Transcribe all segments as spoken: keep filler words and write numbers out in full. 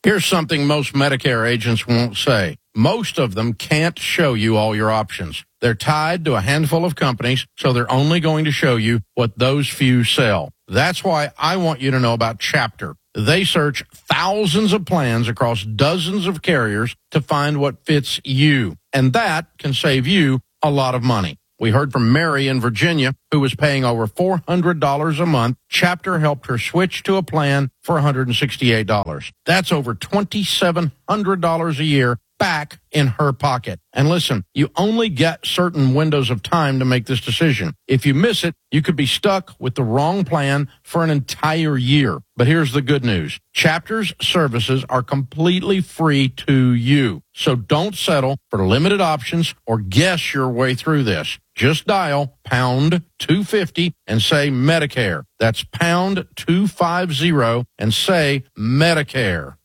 Here's something most Medicare agents won't say. Most of them can't show you all your options. They're tied to a handful of companies, so they're only going to show you what those few sell. That's why I want you to know about Chapter. They search thousands of plans across dozens of carriers to find what fits you, and that can save you a lot of money. We heard from Mary in Virginia, who was paying over four hundred dollars a month. Chapter helped her switch to a plan for one hundred sixty-eight dollars. That's over two thousand seven hundred dollars a year back in her pocket. And listen, you only get certain windows of time to make this decision. If you miss it, you could be stuck with the wrong plan for an entire year. But here's the good news. Chapter's services are completely free to you. So don't settle for limited options or guess your way through this. Just dial pound two fifty and say Medicare. That's pound two fifty and say Medicare.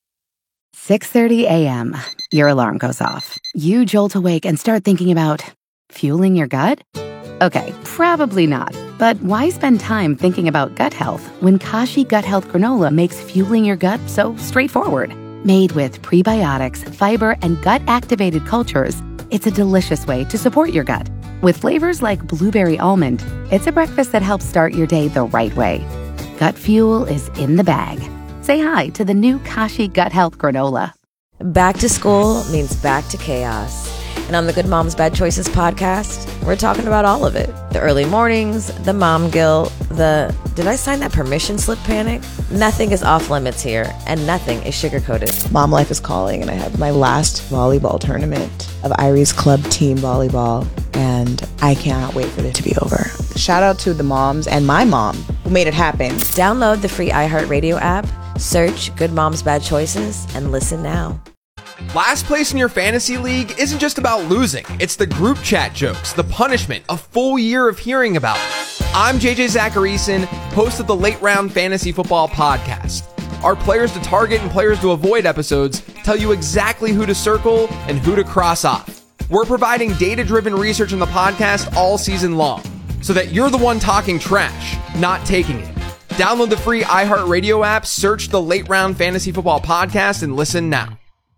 six thirty a.m. Your alarm goes off. You jolt awake and start thinking about fueling your gut? Okay, probably not. But why spend time thinking about gut health when Kashi Gut Health Granola makes fueling your gut so straightforward? Made with prebiotics, fiber, and gut-activated cultures, it's a delicious way to support your gut. With flavors like blueberry almond, it's a breakfast that helps start your day the right way. Gut fuel is in the bag. Say hi to the new Kashi Gut Health Granola. Back to school means back to chaos. And on the Good Moms Bad Choices podcast, we're talking about all of it. The early mornings, the mom guilt, the did I sign that permission slip panic? Nothing is off limits here, and nothing is sugar-coated. Mom life is calling, and I have my last volleyball tournament of Irie's club team volleyball, and I cannot wait for it to be over. Shout out to the moms and my mom who made it happen. Download the free iHeartRadio app, search Good Moms Bad Choices, and listen now. Last place in your fantasy league isn't just about losing. It's the group chat jokes, the punishment, a full year of hearing about it. I'm J J Zacharyson, host of the Late Round Fantasy Football Podcast. Our players to target and players to avoid episodes tell you exactly who to circle and who to cross off. We're providing data-driven research in the podcast all season long, so that you're the one talking trash, not taking it. Download the free iHeartRadio app, search the Late Round Fantasy Football Podcast, and listen now.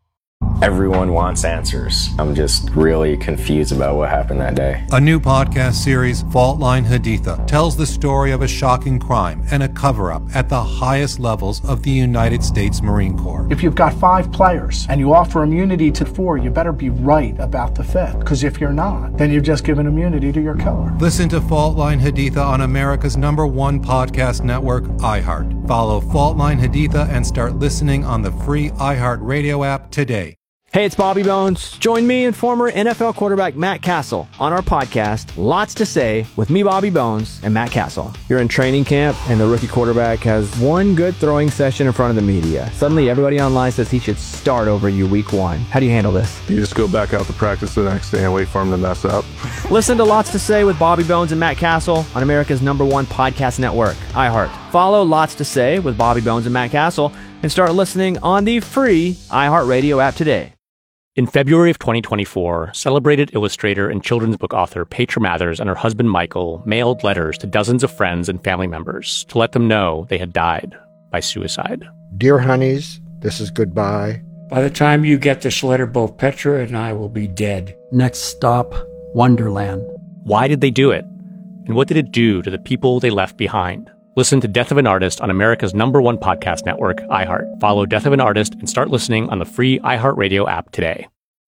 Everyone wants answers. I'm just really confused about what happened that day. A new podcast series, Fault Line Haditha, tells the story of a shocking crime and a cover-up at the highest levels of the United States Marine Corps. If you've got five players and you offer immunity to four, you better be right about the fifth. Because if you're not, then you've just given immunity to your killer. Listen to Fault Line Haditha on America's number one podcast network, iHeart. Follow Fault Line Haditha and start listening on the free iHeartRadio app today. Hey, it's Bobby Bones. Join me and former N F L quarterback Matt Castle on our podcast, Lots to Say, with me, Bobby Bones, and Matt Castle. You're in training camp, and the rookie quarterback has one good throwing session in front of the media. Suddenly, everybody online says he should start over you week one. How do you handle this? You just go back out to practice the next day and wait for him to mess up. Listen to Lots to Say with Bobby Bones and Matt Castle on America's number one podcast network, iHeart. Follow Lots to Say with Bobby Bones and Matt Castle and start listening on the free iHeartRadio app today. In February of twenty twenty-four, celebrated illustrator and children's book author Petra Mathers and her husband Michael mailed letters to dozens of friends and family members to let them know they had died by suicide. Dear honeys, this is goodbye. By the time you get this letter, both Petra and I will be dead. Next stop, Wonderland. Why did they do it? And what did it do to the people they left behind? Listen to Death of an Artist on America's number one podcast network, iHeart. Follow Death of an Artist and start listening on the free iHeartRadio app today.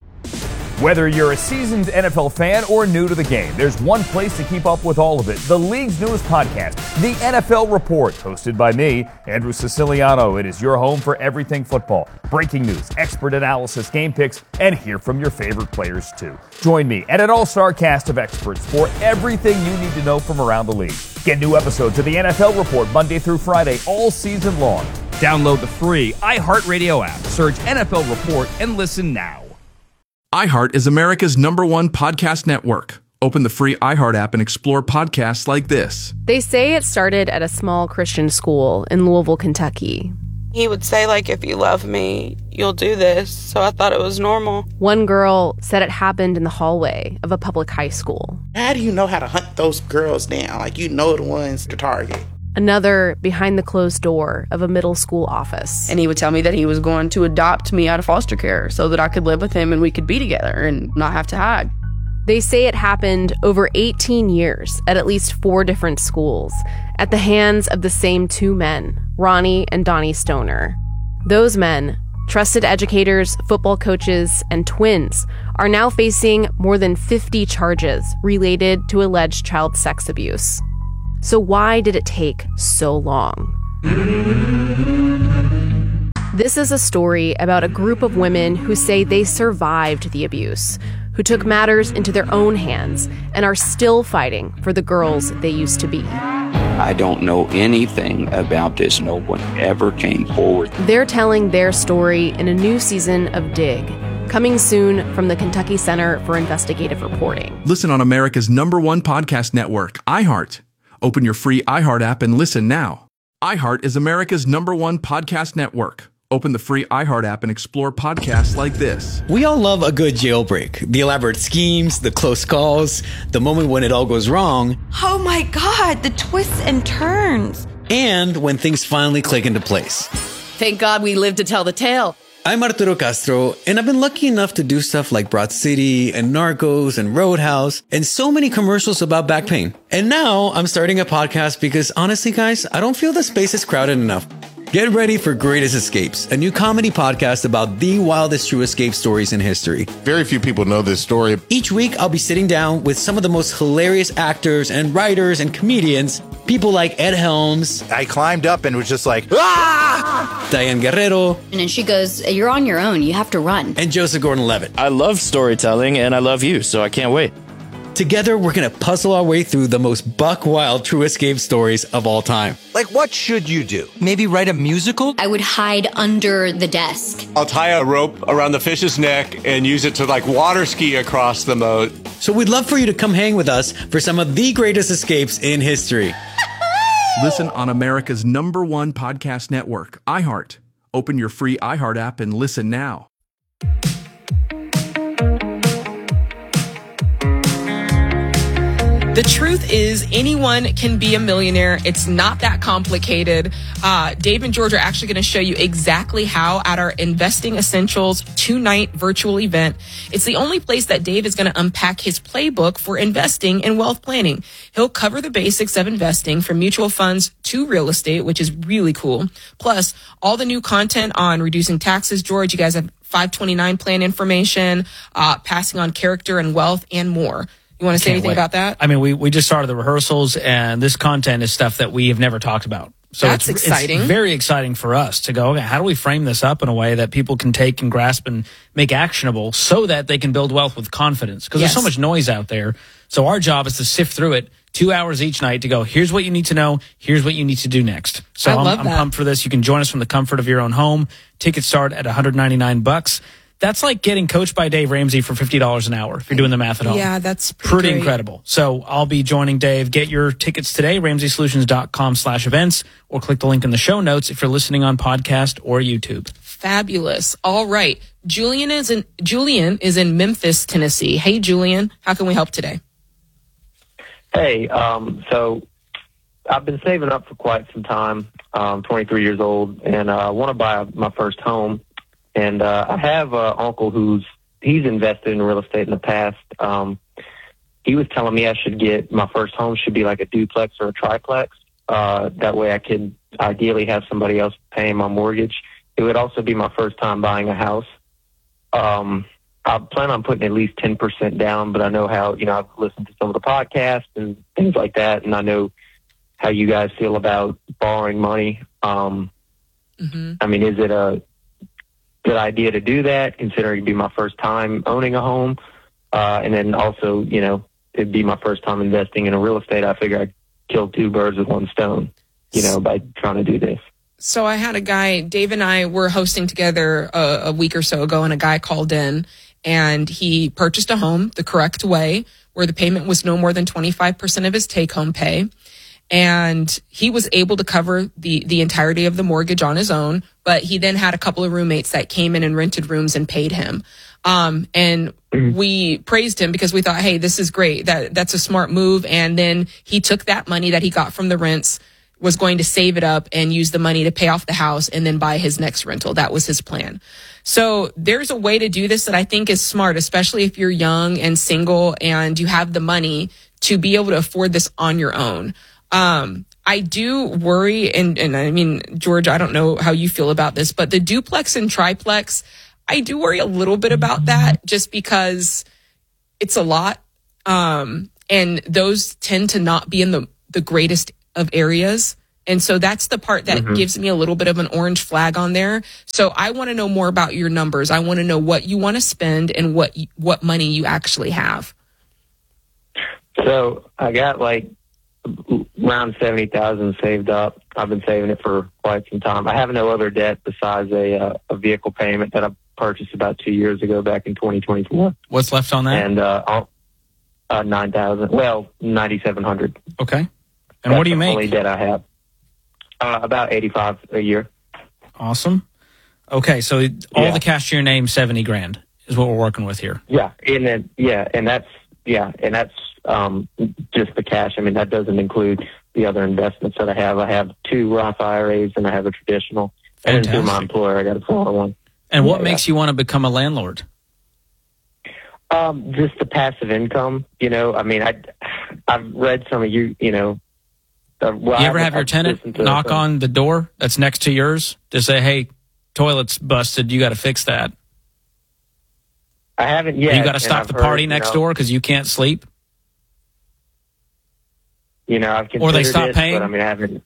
Whether you're a seasoned N F L fan or new to the game, there's one place to keep up with all of it. The league's newest podcast, The N F L Report, hosted by me, Andrew Siciliano. It is your home for everything football. Breaking news, expert analysis, game picks, and hear from your favorite players too. Join me and an all-star cast of experts for everything you need to know from around the league. Get new episodes of The N F L Report Monday through Friday all season long. Download the free iHeartRadio app, search N F L Report, and listen now. iHeart is America's number one podcast network. Open the free iHeart app and explore podcasts like this. They say it started at a small Christian school in Louisville, Kentucky. He would say, like, if you love me, you'll do this. So I thought it was normal. One girl said it happened in the hallway of a public high school. How do you know how to hunt those girls down? Like, you know the ones to target. Another behind the closed door of a middle school office. And he would tell me that he was going to adopt me out of foster care so that I could live with him and we could be together and not have to hide. They say it happened over eighteen years at at least four different schools at the hands of the same two men, Ronnie and Donnie Stoner. Those men, trusted educators, football coaches, and twins, are now facing more than fifty charges related to alleged child sex abuse. So why did it take so long? This is a story about a group of women who say they survived the abuse, who took matters into their own hands and are still fighting for the girls they used to be. I don't know anything about this. No one ever came forward. They're telling their story in a new season of Dig, coming soon from the Kentucky Center for Investigative Reporting. Listen on America's number one podcast network, iHeart. Open your free iHeart app and listen now. iHeart is America's number one podcast network. Open the free iHeart app and explore podcasts like this. We all love a good jailbreak. The elaborate schemes, the close calls, the moment when it all goes wrong. Oh my God, the twists and turns. And when things finally click into place. Thank God we lived to tell the tale. I'm Arturo Castro, and I've been lucky enough to do stuff like Broad City and Narcos and Roadhouse and so many commercials about back pain. And now I'm starting a podcast because honestly, guys, I don't feel the space is crowded enough. Get ready for Greatest Escapes, a new comedy podcast about the wildest true escape stories in history. Very few people know this story. Each week, I'll be sitting down with some of the most hilarious actors and writers and comedians, people like Ed Helms. I climbed up and was just like, ah! Diane Guerrero. And then she goes, you're on your own. You have to run. And Joseph Gordon-Levitt. I love storytelling, and I love you, so I can't wait. Together, we're going to puzzle our way through the most buck-wild true escape stories of all time. Like, what should you do? Maybe write a musical? I would hide under the desk. I'll tie a rope around the fish's neck and use it to, like, water ski across the moat. So we'd love for you to come hang with us for some of the greatest escapes in history. Listen on America's number one podcast network, iHeart. Open your free iHeart app and listen now. The truth is, anyone can be a millionaire. It's not that complicated. Uh, Dave and George are actually going to show you exactly how at our Investing Essentials two-night virtual event. It's the only place that Dave is going to unpack his playbook for investing and wealth planning. He'll cover the basics of investing from mutual funds to real estate, which is really cool. Plus, all the new content on reducing taxes. George, you guys have five twenty-nine plan information, uh, passing on character and wealth, and more. You want to say anything wait. about that? I mean, we, we just started the rehearsals, and this content is stuff that we have never talked about. So That's it's, exciting. It's very exciting for us to go, okay, how do we frame this up in a way that people can take and grasp and make actionable so that they can build wealth with confidence? Because Yes. there's so much noise out there. So our job is to sift through it two hours each night to go, here's what you need to know, here's what you need to do next. So I I'm, love I'm that. pumped for this. You can join us from the comfort of your own home. Tickets start at one hundred ninety-nine bucks. That's like getting coached by Dave Ramsey for fifty dollars an hour if you're doing the math at home. Yeah, that's pretty, Pretty great. incredible. So I'll be joining Dave. Get your tickets today, ramsey solutions dot com slash events, or click the link in the show notes if you're listening on podcast or YouTube. Fabulous. All right. Julian is in Julian is in Memphis, Tennessee. Hey, Julian, how can we help today? Hey, um, so I've been saving up for quite some time. I'm twenty-three years old, and uh, I want to buy my first home. And uh, I have an uncle who's he's invested in real estate in the past. Um, he was telling me I should get my first home should be like a duplex or a triplex. Uh, that way I could ideally have somebody else paying my mortgage. It would also be my first time buying a house. Um, I plan on putting at least ten percent down, but I know how, you know, I've listened to some of the podcasts and things like that, and I know how you guys feel about borrowing money. Um, mm-hmm. I mean, is it a good idea to do that, considering it'd be my first time owning a home? Uh, and then also, you know, it'd be my first time investing in a real estate. I figure I'd kill two birds with one stone, you know, by trying to do this. So I had a guy, Dave and I were hosting together a, a week or so ago, and a guy called in, and he purchased a home the correct way, where the payment was no more than twenty-five percent of his take-home pay. And he was able to cover the, the entirety of the mortgage on his own, but he then had a couple of roommates that came in and rented rooms and paid him. Um, and we praised him because we thought, hey, this is great. That, that's a smart move. And then he took that money that he got from the rents, was going to save it up and use the money to pay off the house and then buy his next rental. That was his plan. So there's a way to do this that I think is smart, especially if you're young and single and you have the money to be able to afford this on your own. Um, I do worry, and, and I mean, George, I don't know how you feel about this, but the duplex and triplex, I do worry a little bit about that just because it's a lot. Um, and those tend to not be in the, the greatest of areas. And so that's the part that mm-hmm. gives me a little bit of an orange flag on there. So I want to know more about your numbers. I want to know what you want to spend and what, you, what money you actually have. So I got like around seventy thousand saved up. I've been saving it for quite some time. I have no other debt besides a, uh, a vehicle payment that I purchased about two years ago back in twenty twenty-four. What's left on that? And, uh, uh nine thousand, well, ninety-seven hundred. Okay. And That's what do you the make? only debt I have. Uh, about eighty-five a year. Awesome. Okay. So all yeah. the cash to your name, seventy grand is what we're working with here. Yeah. And then, yeah. And that's, yeah. And that's, um, just the cash. I mean, that doesn't include the other investments that I have. I have two Roth I R As and I have a traditional. Fantastic. And through my employer, I got a smaller one. And what yeah, makes yeah. you want to become a landlord? Um, just the passive income, you know, I mean, I, I've read some of you, you know, uh, well, you ever I, have your I've tenant knock some. on the door that's next to yours to say, hey, toilet's busted, you got to fix that? I haven't yet. You got to stop the party heard, next you know, door because you can't sleep? You know, I've considered or they stop it, paying? But I mean, I haven't.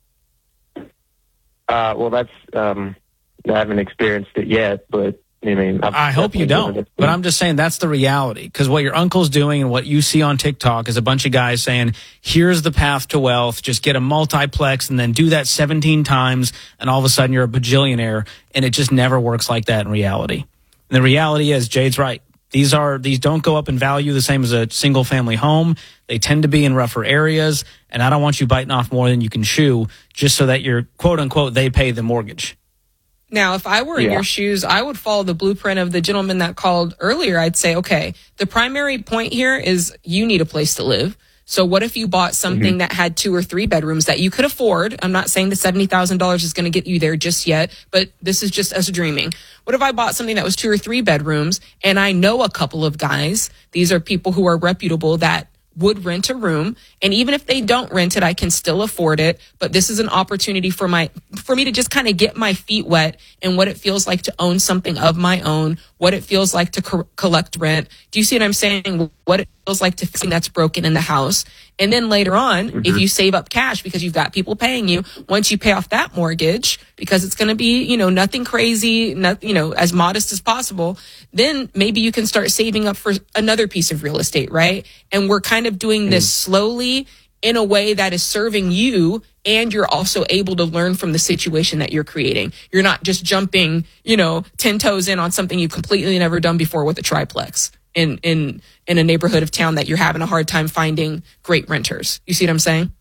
Uh, well, that's, um, I haven't experienced it yet, but I mean, I've I hope you don't, but I'm just saying that's the reality. Because what your uncle's doing and what you see on TikTok is a bunch of guys saying, here's the path to wealth. Just get a multiplex and then do that seventeen times. And all of a sudden you're a bajillionaire. And it just never works like that in reality. And the reality is, Jade's right. These are, these don't go up in value the same as a single family home. They tend to be in rougher areas. And I don't want you biting off more than you can chew just so that you're quote unquote, they pay the mortgage. Now, if I were in yeah. your shoes, I would follow the blueprint of the gentleman that called earlier. I'd say, okay, the primary point here is you need a place to live. So what if you bought something mm-hmm. that had two or three bedrooms that you could afford? I'm not saying the seventy thousand dollars is going to get you there just yet, but this is just us dreaming. What if I bought something that was two or three bedrooms and I know a couple of guys, these are people who are reputable that would rent a room, and even if they don't rent it, I can still afford it. But this is an opportunity for my for me to just kind of get my feet wet in what it feels like to own something of my own, what it feels like to co- collect rent. Do you see what I'm saying? What it feels like to fix something that's broken in the house. And then later on, mm-hmm. if you save up cash because you've got people paying you, once you pay off that mortgage, because it's going to be, you know, nothing crazy, not, you know, as modest as possible, then maybe you can start saving up for another piece of real estate, right? And we're kind of doing this mm. slowly in a way that is serving you, and you're also able to learn from the situation that you're creating. You're not just jumping, you know, ten toes in on something you've completely never done before with a triplex in, in, in a neighborhood of town that you're having a hard time finding great renters. You see what I'm saying?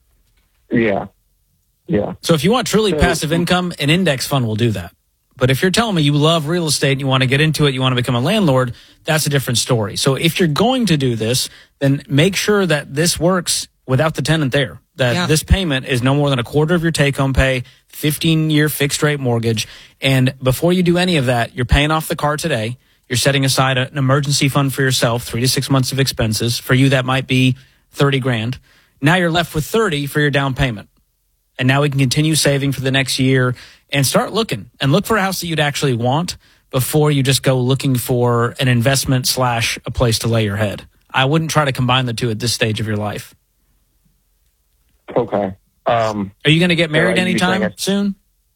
Yeah. Yeah. So if you want truly passive income, an index fund will do that. But if you're telling me you love real estate and you want to get into it, you want to become a landlord, that's a different story. So if you're going to do this, then make sure that this works without the tenant there, that yeah. this payment is no more than a quarter of your take-home pay, fifteen-year fixed-rate mortgage. And before you do any of that, you're paying off the car today. You're setting aside an emergency fund for yourself, three to six months of expenses. For you, that might be thirty grand. Now you're left with thirty for your down payment. And now we can continue saving for the next year and start looking and look for a house that you'd actually want before you just go looking for an investment slash a place to lay your head. I wouldn't try to combine the two at this stage of your life. Okay. Um, Are you going to get married so anytime I, soon?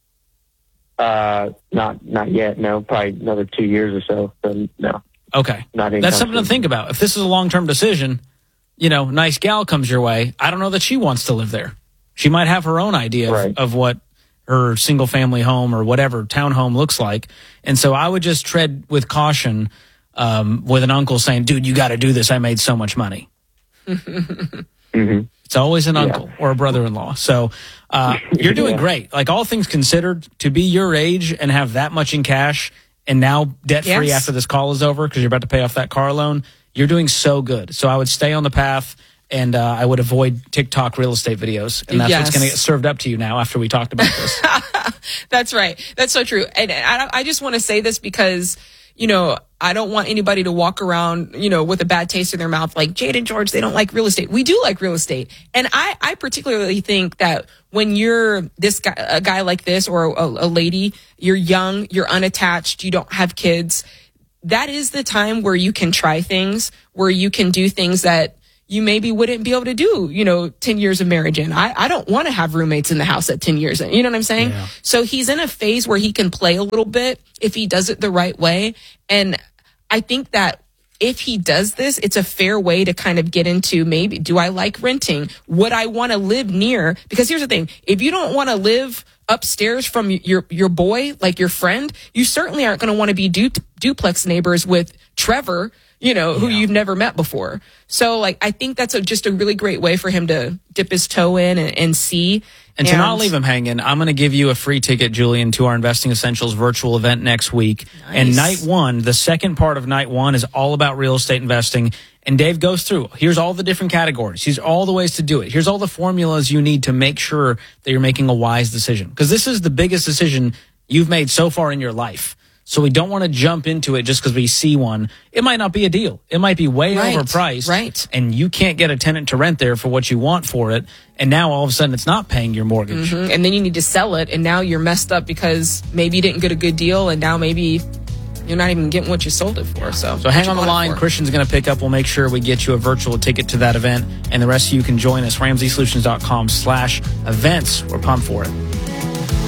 Uh, not not yet. No, probably another two years or so. So no. Okay. Not That's something soon. to think about. If this is a long-term decision, you know, nice gal comes your way. I don't know that she wants to live there. She might have her own idea right. of, of what her single-family home or whatever townhome looks like. And so I would just tread with caution um, with an uncle saying, dude, you got to do this. I made so much money. mm-hmm. It's always an uncle yeah. or a brother-in-law. So uh, you're doing yeah. great. Like, all things considered, to be your age and have that much in cash and now debt-free yes. after this call is over because you're about to pay off that car loan, you're doing so good. So I would stay on the path. and uh, I would avoid TikTok real estate videos. And that's Yes. what's going to get served up to you now after we talked about this. That's right. That's so true. And I, I just want to say this because, you know, I don't want anybody to walk around, you know, with a bad taste in their mouth like Jade and George, they don't like real estate. We do like real estate. And I, I particularly think that when you're this guy, a guy like this or a, a lady, you're young, you're unattached, you don't have kids, that is the time where you can try things, where you can do things that you maybe wouldn't be able to do, you know, ten years of marriage in. I, I don't want to have roommates in the house at ten years in. You know what I'm saying? Yeah. So he's in a phase where he can play a little bit if he does it the right way. And I think that if he does this, it's a fair way to kind of get into maybe, do I like renting? Would I want to live near? Because here's the thing. If you don't want to live upstairs from your, your boy, like your friend, you certainly aren't going to want to be du- duplex neighbors with Trevor, you know, who you've never met before. So, like, I think that's a, just a really great way for him to dip his toe in and, and see. And to not leave him hanging, I'm going to give you a free ticket, Julian, to our Investing Essentials virtual event next week. Nice. And night one, the second part of night one is all about real estate investing. And Dave goes through, here's all the different categories. Here's all the ways to do it. Here's all the formulas you need to make sure that you're making a wise decision. Because this is the biggest decision you've made so far in your life. So we don't want to jump into it just because we see one. It might not be a deal. It might be way Right, overpriced. right. And you can't get a tenant to rent there for what you want for it. And now all of a sudden it's not paying your mortgage. Mhm. And then you need to sell it. And now you're messed up because maybe you didn't get a good deal. And now maybe you're not even getting what you sold it for. So, So hang on the line. Christian's going to pick up. We'll make sure we get you a virtual ticket to that event. And the rest of you can join us. Ramsey Solutions dot com slash events. We're pumped for it.